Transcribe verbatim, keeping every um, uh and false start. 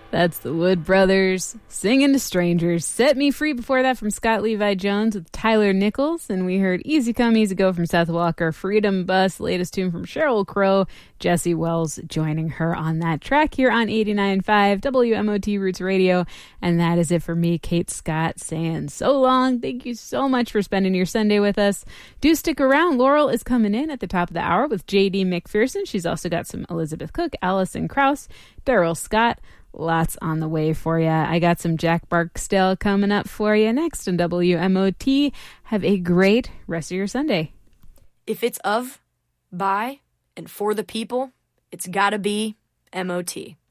That's the Wood Brothers singing to strangers. Set Me Free before that from Scott Levi Jones with Tyler Nichols. And we heard Easy Come, Easy Go from Seth Walker. Freedom Bus, latest tune from Sheryl Crow. Jesse Wells joining her on that track here on eighty-nine point five W M O T Roots Radio. And that is it for me, Kate Scott, saying so long. Thank you so much for spending your Sunday with us. Do stick around. Laurel is coming in at the top of the hour with J D McPherson. She's also got some Elizabeth Cook, Allison Krauss, Daryl Scott. Lots on the way for you. I got some Jack Barksdale coming up for you next on W M O T. Have a great rest of your Sunday. If it's of, by, and for the people, it's gotta be M O T.